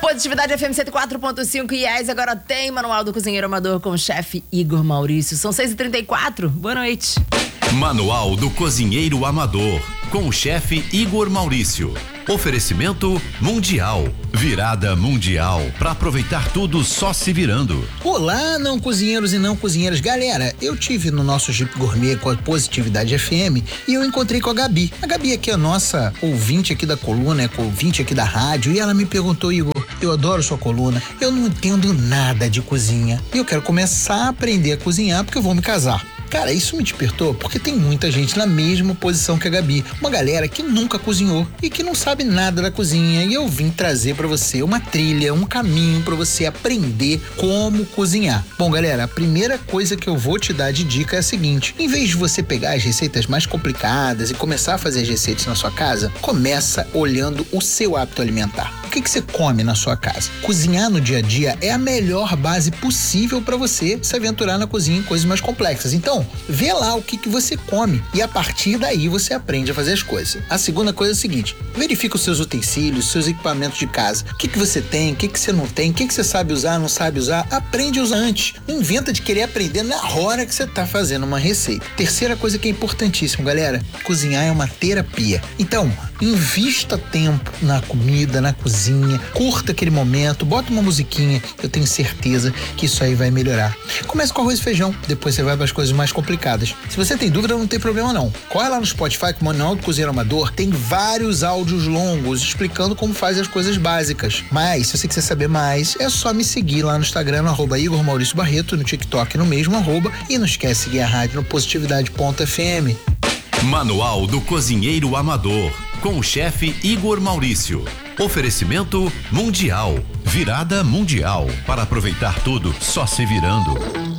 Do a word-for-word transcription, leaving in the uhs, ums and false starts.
Positividade F M cento e quatro ponto cinco e yes, agora tem Manual do Cozinheiro Amador com o chefe Igor Maurício. São seis e trinta e quatro. Boa noite. Manual do Cozinheiro Amador com o chefe Igor Maurício. Oferecimento Mundial. Virada Mundial. Para aproveitar tudo só se virando. Olá, não cozinheiros e não cozinheiras. Galera, eu tive no nosso Jeep Gourmet com a Positividade F M e eu encontrei com a Gabi. A Gabi aqui é a nossa ouvinte aqui da coluna, é ouvinte aqui da rádio, e ela me perguntou: Igor, eu adoro sua coluna, eu não entendo nada de cozinha e eu quero começar a aprender a cozinhar porque eu vou me casar. Cara, isso me despertou porque tem muita gente na mesma posição que a Gabi. Uma galera que nunca cozinhou e que não sabe nada da cozinha. E eu vim trazer pra você uma trilha, um caminho pra você aprender como cozinhar. Bom, galera, a primeira coisa que eu vou te dar de dica é a seguinte: em vez de você pegar as receitas mais complicadas e começar a fazer as receitas na sua casa, começa olhando o seu hábito alimentar. O que que você come na sua casa? Cozinhar no dia a dia é a melhor base possível para você se aventurar na cozinha em coisas mais complexas. Então, vê lá o que que você come e a partir daí você aprende a fazer as coisas. A segunda coisa é a seguinte: verifica os seus utensílios, seus equipamentos de casa. O que que você tem, o que que você não tem, o que que você sabe usar, não sabe usar. Aprende a usar antes. Não inventa de querer aprender na hora que você tá fazendo uma receita. Terceira coisa que é importantíssima, galera: cozinhar é uma terapia. Então, invista tempo na comida, na cozinha, curta aquele momento, bota uma musiquinha, eu tenho certeza que isso aí vai melhorar. Comece com arroz e feijão, depois você vai para as coisas mais complicadas. Se você tem dúvida, não tem problema não. Corre lá no Spotify com o Manual do Cozinheiro Amador, tem vários áudios longos explicando como faz as coisas básicas. Mas, se você quiser saber mais, é só me seguir lá no Instagram, no arroba Igor Maurício Barreto, no TikTok no mesmo arroba, e não esquece de seguir a rádio no positividade ponto F M. Manual do Cozinheiro Amador com o chefe Igor Maurício. Oferecimento Mundial. Virada Mundial. Para aproveitar tudo só se virando.